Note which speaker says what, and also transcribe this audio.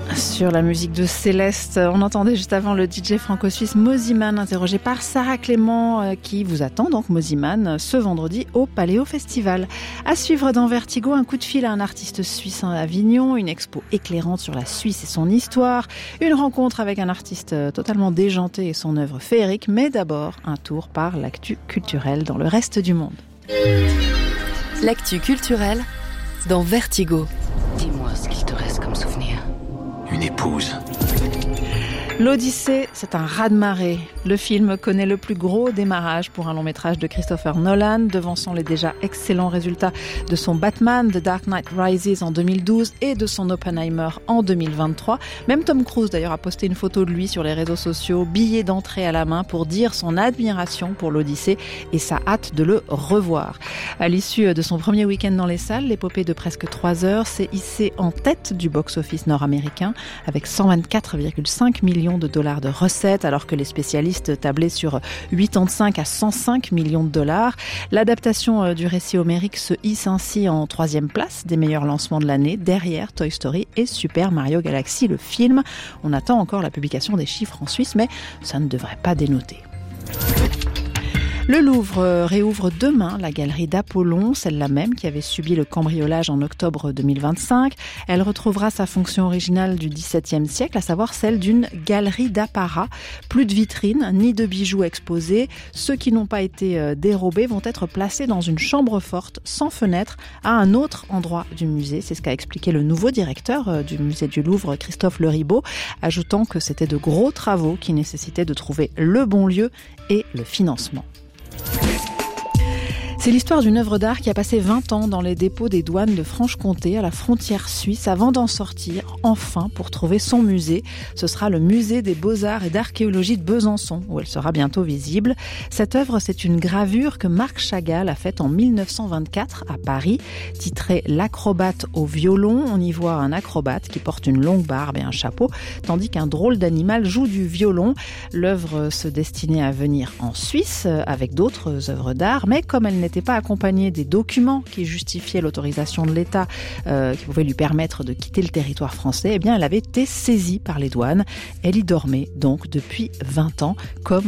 Speaker 1: Sur la musique de Céleste, on entendait juste avant le DJ franco-suisse Mosimann, interrogé par Sarah Clément, qui vous attend donc Mosimann ce vendredi au Paléo Festival. À suivre dans Vertigo, un coup de fil à un artiste suisse à Avignon, une expo éclairante sur la Suisse et son histoire, une rencontre avec un artiste totalement déjanté et son œuvre féerique, mais d'abord un tour par l'actu culturelle dans le reste du monde.
Speaker 2: L'actu culturelle dans Vertigo.
Speaker 3: Dis-moi ce qu'il te reste comme souvenir.
Speaker 4: Une épouse.
Speaker 1: L'Odyssée, c'est un raz-de-marée. Le film connaît le plus gros démarrage pour un long métrage de Christopher Nolan, devançant les déjà excellents résultats de son Batman, The Dark Knight Rises en 2012 et de son Oppenheimer en 2023. Même Tom Cruise d'ailleurs a posté une photo de lui sur les réseaux sociaux, billet d'entrée à la main pour dire son admiration pour l'Odyssée et sa hâte de le revoir. À l'issue de son premier week-end dans les salles, l'épopée de presque 3 heures s'est hissée en tête du box-office nord-américain avec 124,5 millions de dollars de recettes, alors que les spécialistes tablaient sur 85 à 105 millions de dollars. L'adaptation du récit homérique se hisse ainsi en 3e place des meilleurs lancements de l'année, derrière Toy Story et Super Mario Galaxy, le film. On attend encore la publication des chiffres en Suisse, mais ça ne devrait pas dénoter. Le Louvre réouvre demain la galerie d'Apollon, celle-là même qui avait subi le cambriolage en octobre 2025. Elle retrouvera sa fonction originale du XVIIe siècle, à savoir celle d'une galerie d'apparat. Plus de vitrines, ni de bijoux exposés. Ceux qui n'ont pas été dérobés vont être placés dans une chambre forte, sans fenêtre, à un autre endroit du musée. C'est ce qu'a expliqué le nouveau directeur du musée du Louvre, Christophe Leribaud, ajoutant que c'était de gros travaux qui nécessitaient de trouver le bon lieu et le financement. C'est l'histoire d'une œuvre d'art qui a passé 20 ans dans les dépôts des douanes de Franche-Comté à la frontière suisse avant d'en sortir enfin pour trouver son musée. Ce sera le musée des beaux-arts et d'archéologie de Besançon où elle sera bientôt visible. Cette œuvre, c'est une gravure que Marc Chagall a faite en 1924 à Paris, titrée L'acrobate au violon. On y voit un acrobate qui porte une longue barbe et un chapeau, tandis qu'un drôle d'animal joue du violon. L'œuvre se destinait à venir en Suisse avec d'autres œuvres d'art, mais comme elle n'était pas accompagnée des documents qui justifiaient l'autorisation de l'État qui pouvait lui permettre de quitter le territoire français, eh bien elle avait été saisie par les douanes. Elle y dormait donc depuis 20 ans, comme